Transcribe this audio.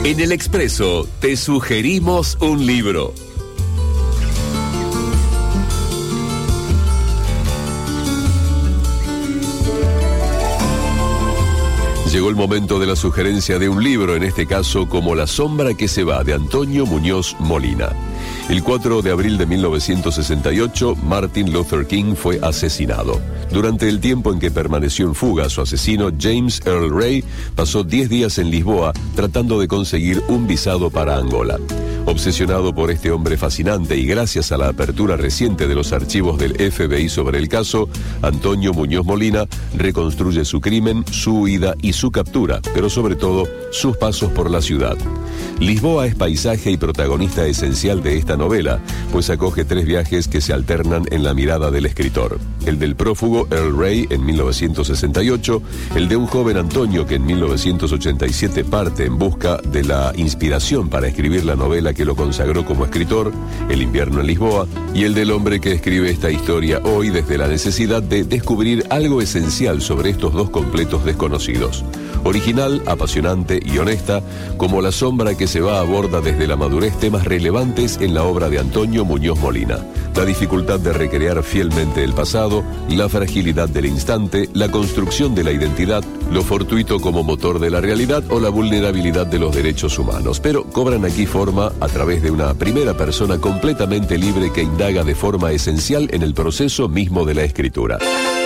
En El Expreso te sugerimos un libro. Llegó el momento de la sugerencia de un libro, en este caso Como la sombra que se va, de Antonio Muñoz Molina. El 4 de abril de 1968, Martin Luther King fue asesinado. Durante el tiempo en que permaneció en fuga, su asesino, James Earl Ray, pasó 10 días en Lisboa tratando de conseguir un visado para Angola. Obsesionado por este hombre fascinante y gracias a la apertura reciente de los archivos del FBI sobre el caso, Antonio Muñoz Molina reconstruye su crimen, su huida y su captura, pero sobre todo sus pasos por la ciudad. Lisboa es paisaje y protagonista esencial de esta novela, pues acoge 3 viajes que se alternan en la mirada del escritor. El del prófugo Earl Ray en 1968, el de un joven Antonio que en 1987 parte en busca de la inspiración para escribir la novela que lo consagró como escritor, El invierno en Lisboa, y el del hombre que escribe esta historia hoy desde la necesidad de descubrir algo esencial sobre estos dos completos desconocidos. Original, apasionante y honesta, Como la sombra que se va aborda desde la madurez temas relevantes en la obra de Antonio Muñoz Molina. La dificultad de recrear fielmente el pasado, la fragilidad del instante, la construcción de la identidad, lo fortuito como motor de la realidad o la vulnerabilidad de los derechos humanos. Pero cobran aquí forma a través de una primera persona completamente libre que indaga de forma esencial en el proceso mismo de la escritura.